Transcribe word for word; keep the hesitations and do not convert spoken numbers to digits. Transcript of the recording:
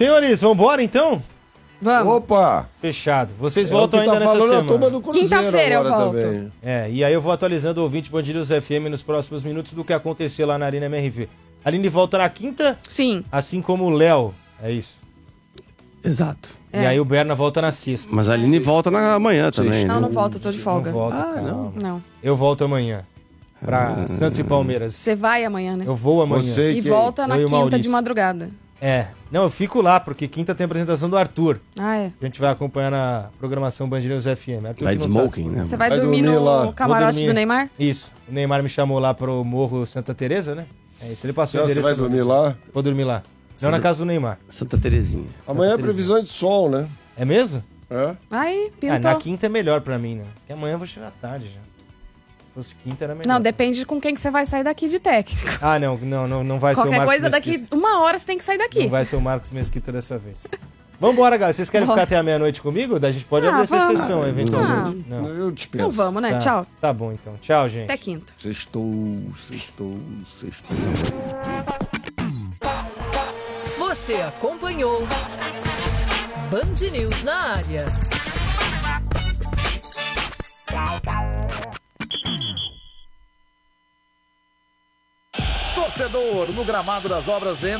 Senhores, vambora então? Vamos. Opa! Fechado. Vocês É voltam o que ainda tá nessa falando semana. a turma do Cruzeiro. Quinta-feira eu agora volto. também. É, e aí eu vou atualizando o ouvinte Band News F M nos próximos minutos do que aconteceu lá na Arena M R V. A Aline volta na quinta, Sim. assim como o Léo. É isso. Exato. E É. aí o Berna volta na sexta. Mas a Aline volta na manhã também, Não, né? não volto, eu tô de folga. Não volta, Ah, calma. não? Não. Eu volto amanhã. Pra Santos e Palmeiras. Você vai amanhã, né? Eu vou amanhã. Você E quem? volta na Eu e o quinta Maurício. de madrugada. É. Não, eu fico lá, porque quinta tem a apresentação do Arthur. Ah, é. A gente vai acompanhar na programação Band News F M. Arthur Vai que de não tá smoking, né? Você vai, Vai dormir, dormir no lá. camarote Vou dormir. do Neymar? Isso. O Neymar me chamou lá pro Morro Santa Teresa, né? É isso. Ele passou o Você endereço. vai dormir lá? Vou dormir lá. Não Santa- na casa do Neymar. Santa Terezinha. Amanhã é Terezinha. previsão de sol, né? É mesmo? É. Aí, Ah, pintou. na quinta é melhor pra mim, né? Porque amanhã eu vou chegar tarde já. Se fosse quinta era melhor. Não, depende de com quem que você vai sair daqui de técnico. Ah, não, não, não, não vai ser o Qualquer Marcos coisa, daqui Mesquita. uma hora você tem que sair daqui. Não vai ser o Marcos Mesquita dessa vez. Vambora, galera. Vocês querem Bora. ficar até a meia-noite comigo? A gente pode Ah, abrir essa vamos. sessão, eventualmente. Não. Eu dispenso. Então vamos, né? Tá. Tchau. Tá bom, então. Tchau, gente. Até quinta. Sextou, sextou, sextou. Você acompanhou Band News na área. Torcedor, no gramado das obras